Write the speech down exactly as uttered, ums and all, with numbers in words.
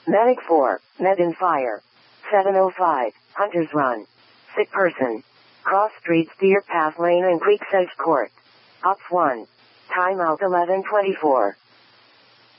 Medic four, Med and Fire. seven oh five, Hunters Run. Sick person. Cross streets Deer Path Lane and Creeksedge Court. Ops one. Timeout eleven twenty-four.